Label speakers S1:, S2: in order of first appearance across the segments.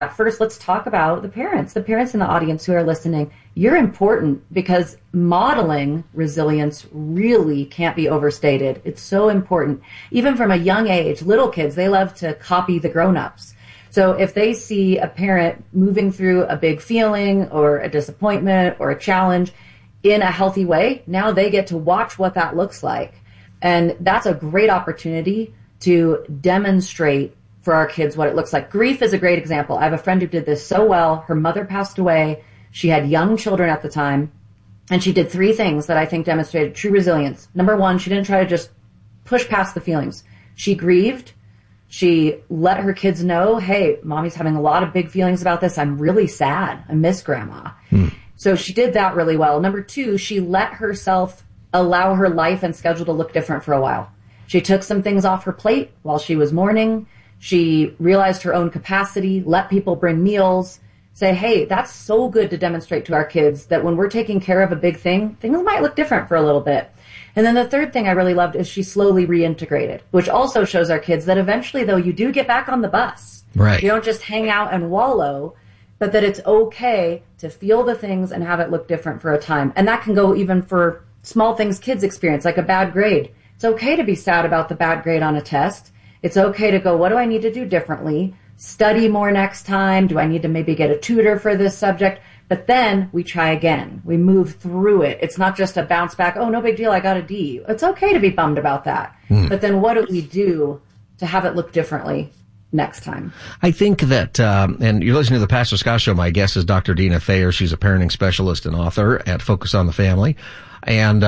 S1: first, let's talk about the parents in the audience who are listening. You're important because modeling resilience really can't be overstated. It's so important. Even from a young age, little kids, they love to copy the grown-ups. So if they see a parent moving through a big feeling or a disappointment or a challenge in a healthy way, now they get to watch what that looks like. And that's a great opportunity to demonstrate for our kids what it looks like. Grief is a great example. I have a friend who did this so well. Her mother passed away. She had young children at the time. And she did 3 things that I think demonstrated true resilience. Number 1, she didn't try to just push past the feelings. She grieved. She let her kids know, hey, mommy's having a lot of big feelings about this. I'm really sad. I miss grandma. So she did that really well. Number 2, she let herself allow her life and schedule to look different for a while. She took some things off her plate while she was mourning. She realized her own capacity, let people bring meals, say, hey, that's so good to demonstrate to our kids that when we're taking care of a big thing, things might look different for a little bit. And then the third thing I really loved is she slowly reintegrated, which also shows our kids that eventually, though, you do get back on the bus.
S2: Right.
S1: You don't just hang out and wallow, but that it's okay to feel the things and have it look different for a time. And that can go even for small things kids experience, like a bad grade. It's okay to be sad about the bad grade on a test. It's okay to go, what do I need to do differently? Study more next time. Do I need to maybe get a tutor for this subject? But then we try again. We move through it. It's not just a bounce back. Oh, no big deal. I got a D. It's okay to be bummed about that. But then what do we do to have it look differently next time? I think that, and you're listening to the Pastor Scott Show. My guest is Dr. Dina Thayer. She's a parenting specialist and author at Focus on the Family. And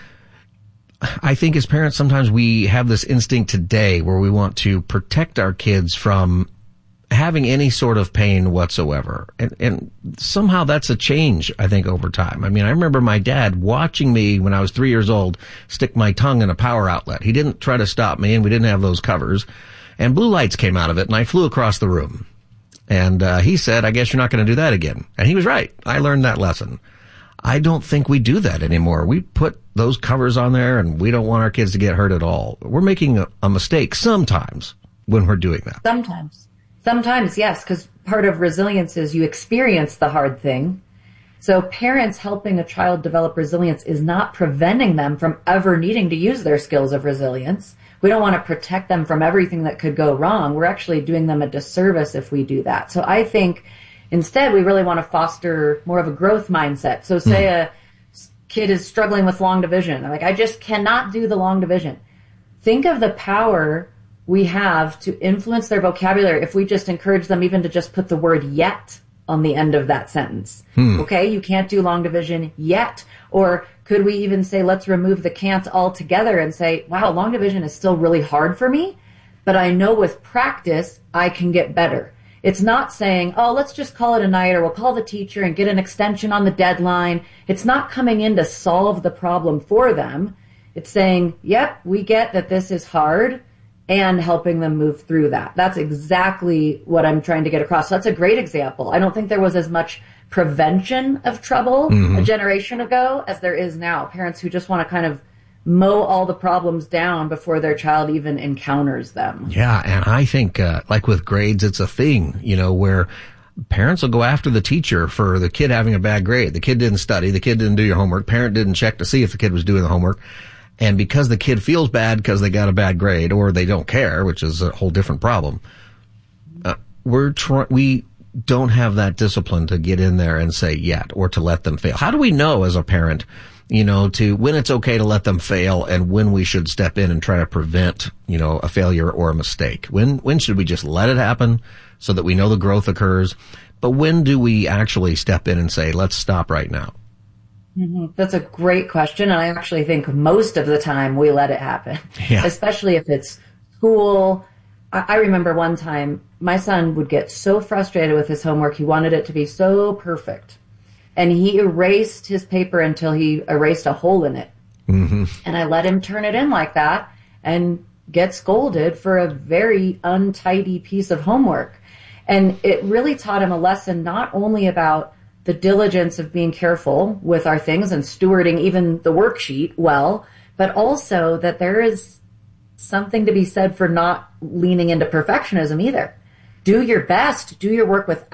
S1: I think as parents, sometimes we have this instinct today where we want to protect our kids from having any sort of pain whatsoever. And somehow that's a change, I think, over time. I mean, I remember my dad watching me when I was 3 years old stick my tongue in a power outlet. He didn't try to stop me, and we didn't have those covers. And blue lights came out of it, and I flew across the room. And he said, I guess you're not going to do that again. And he was right. I learned that lesson. I don't think we do that anymore. We put those covers on there, and we don't want our kids to get hurt at all. We're making a mistake sometimes when we're doing that. Sometimes, yes, because part of resilience is you experience the hard thing. So parents helping a child develop resilience is not preventing them from ever needing to use their skills of resilience. We don't want to protect them from everything that could go wrong. We're actually doing them a disservice if we do that. So I think instead we really want to foster more of a growth mindset. So say a kid is struggling with long division. They're like, I just cannot do the long division. Think of the power we have to influence their vocabulary if we just encourage them even to just put the word yet on the end of that sentence. Okay, you can't do long division yet. Or could we even say, let's remove the can't altogether and say, wow, long division is still really hard for me, but I know with practice I can get better. It's not saying, oh, let's just call it a night, or we'll call the teacher and get an extension on the deadline. It's not coming in to solve the problem for them. It's saying, yep, we get that this is hard, and helping them move through that. That's exactly what I'm trying to get across. So that's a great example. I don't think there was as much prevention of trouble a generation ago as there is now. Parents who just want to kind of mow all the problems down before their child even encounters them. Yeah, and I think, like with grades, it's a thing, where parents will go after the teacher for the kid having a bad grade. The kid didn't study. The kid didn't do your homework. Parent didn't check to see if the kid was doing the homework. And because the kid feels bad because they got a bad grade, or they don't care, which is a whole different problem, we don't have that discipline to get in there and say yet, or to let them fail. How do we know as a parent, to when it's okay to let them fail and when we should step in and try to prevent, a failure or a mistake? When should we just let it happen so that we know the growth occurs? But when do we actually step in and say, let's stop right now? That's a great question. And I actually think most of the time we let it happen, especially if it's school. I remember one time my son would get so frustrated with his homework. He wanted it to be so perfect. And he erased his paper until he erased a hole in it. And I let him turn it in like that and get scolded for a very untidy piece of homework. And it really taught him a lesson not only about the diligence of being careful with our things and stewarding even the worksheet well, but also that there is something to be said for not leaning into perfectionism either. do your best, do your work with